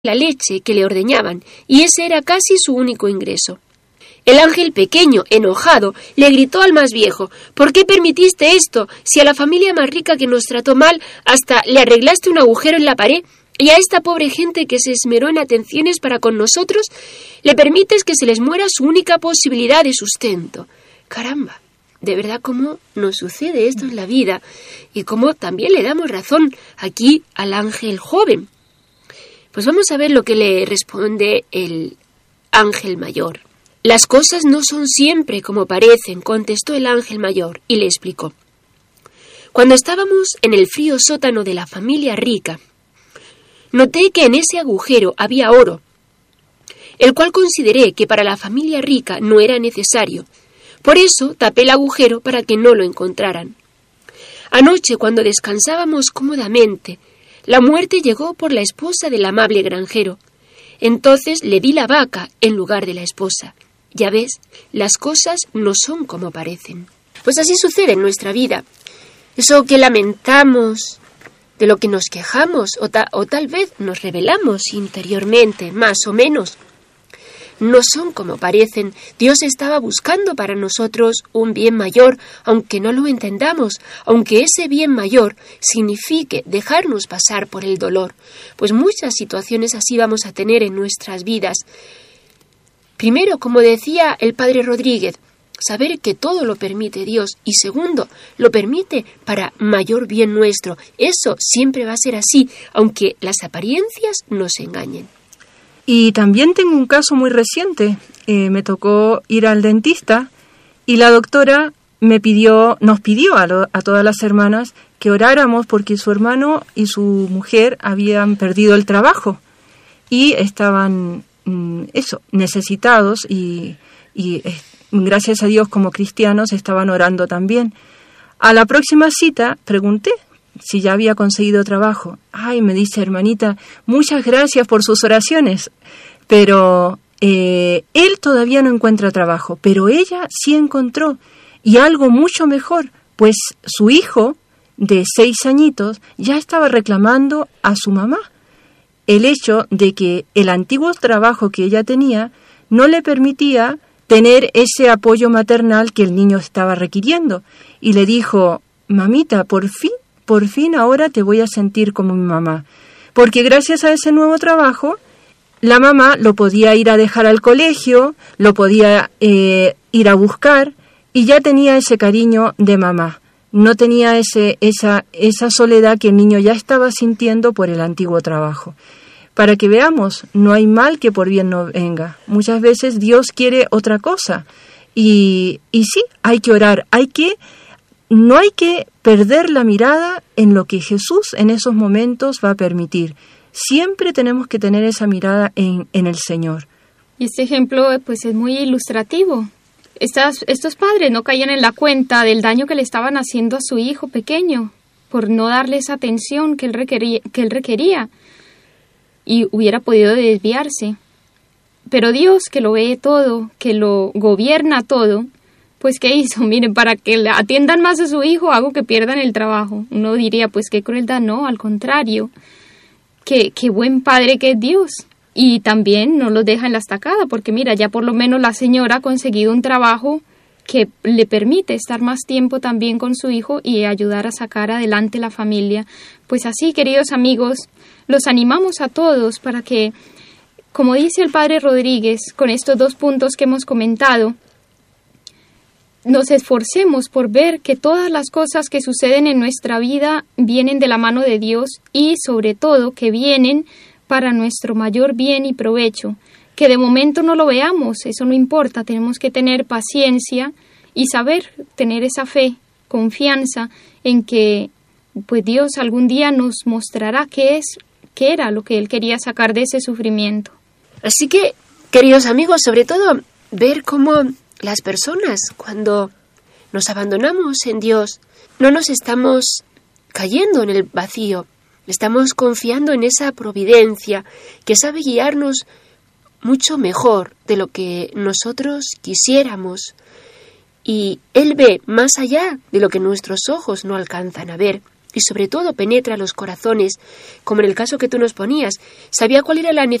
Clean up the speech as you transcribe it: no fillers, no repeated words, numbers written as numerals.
la leche que le ordeñaban, y ese era casi su único ingreso. El ángel pequeño, enojado, le gritó al más viejo: «¿Por qué permitiste esto? Si a la familia más rica que nos trató mal, hasta le arreglaste un agujero en la pared, y a esta pobre gente que se esmeró en atenciones para con nosotros, le permites que se les muera su única posibilidad de sustento». Caramba, de verdad cómo nos sucede esto en la vida, y cómo también le damos razón aquí al ángel joven. Pues vamos a ver lo que le responde el ángel mayor. «Las cosas no son siempre como parecen», contestó el ángel mayor, y le explicó. «Cuando estábamos en el frío sótano de la familia rica, noté que en ese agujero había oro, el cual consideré que para la familia rica no era necesario. Por eso tapé el agujero para que no lo encontraran. Anoche, cuando descansábamos cómodamente, la muerte llegó por la esposa del amable granjero. Entonces le di la vaca en lugar de la esposa. Ya ves, las cosas no son como parecen». Pues así sucede en nuestra vida. Eso que lamentamos, de lo que nos quejamos, o tal vez nos rebelamos interiormente, más o menos, no son como parecen. Dios estaba buscando para nosotros un bien mayor, aunque no lo entendamos, aunque ese bien mayor signifique dejarnos pasar por el dolor. Pues muchas situaciones así vamos a tener en nuestras vidas. Primero, como decía el padre Rodríguez, saber que todo lo permite Dios, y segundo, lo permite para mayor bien nuestro. Eso siempre va a ser así, aunque las apariencias nos engañen. Y también tengo un caso muy reciente. Me tocó ir al dentista y la doctora nos pidió a todas las hermanas que oráramos porque su hermano y su mujer habían perdido el trabajo y estaban necesitados y gracias a Dios como cristianos estaban orando también. A la próxima cita pregunté si ya había conseguido trabajo. «Ay», me dice, «hermanita, muchas gracias por sus oraciones, pero él todavía no encuentra trabajo, pero ella sí encontró, y algo mucho mejor, pues su hijo de 6 añitos ya estaba reclamando a su mamá el hecho de que el antiguo trabajo que ella tenía no le permitía tener ese apoyo maternal que el niño estaba requiriendo, y le dijo: «Mamita, por fin ahora te voy a sentir como mi mamá», porque gracias a ese nuevo trabajo, la mamá lo podía ir a dejar al colegio, lo podía ir a buscar, y ya tenía ese cariño de mamá. No tenía esa soledad que el niño ya estaba sintiendo por el antiguo trabajo. Para que veamos, no hay mal que por bien no venga. Muchas veces Dios quiere otra cosa. Y sí, hay que orar, no hay que perder la mirada en lo que Jesús en esos momentos va a permitir. Siempre tenemos que tener esa mirada en el Señor. Y este ejemplo pues es muy ilustrativo. Estos padres no caían en la cuenta del daño que le estaban haciendo a su hijo pequeño por no darle esa atención que él requería y hubiera podido desviarse. Pero Dios, que lo ve todo, que lo gobierna todo, pues ¿qué hizo? Miren, para que le atiendan más a su hijo, hago que pierdan el trabajo. Uno diría, pues qué crueldad. No, al contrario, qué buen padre que es Dios. Y también no los deja en la estacada, porque mira, ya por lo menos la señora ha conseguido un trabajo que le permite estar más tiempo también con su hijo y ayudar a sacar adelante la familia. Pues así, queridos amigos, los animamos a todos para que, como dice el padre Rodríguez, con estos 2 puntos que hemos comentado, nos esforcemos por ver que todas las cosas que suceden en nuestra vida vienen de la mano de Dios y, sobre todo, que vienen para nuestro mayor bien y provecho. Que de momento no lo veamos, eso no importa, tenemos que tener paciencia y saber tener esa fe, confianza en que pues Dios algún día nos mostrará qué era lo que Él quería sacar de ese sufrimiento. Así que, queridos amigos, sobre todo, ver cómo las personas, cuando nos abandonamos en Dios, no nos estamos cayendo en el vacío, estamos confiando en esa providencia que sabe guiarnos mucho mejor de lo que nosotros quisiéramos. Y Él ve más allá de lo que nuestros ojos no alcanzan a ver. y sobre todo penetra los corazones, como en el caso que tú nos ponías. Sabía cuál era la